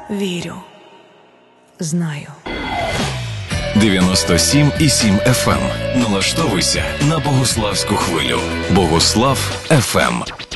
Вірю. Знаю. 97,7 FM. Налаштовуйся на Богуславську хвилю. Богуслав FM.